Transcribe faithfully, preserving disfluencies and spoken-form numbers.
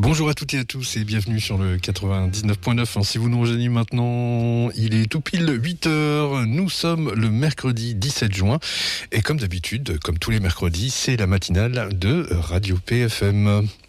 Bonjour à toutes et à tous et bienvenue sur le quatre-vingt-dix-neuf point neuf. Si vous nous rejoignez maintenant, il est tout pile huit heures. Nous sommes le mercredi dix-sept juin et comme d'habitude, comme tous les mercredis, c'est la matinale de Radio P F M.